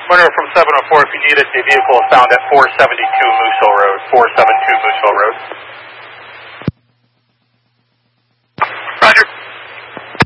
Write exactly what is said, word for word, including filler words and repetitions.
Winner from seven oh four, if you need it, the vehicle is found at four seventy-two Moose Hill Road, four seventy-two Moose Hill Road.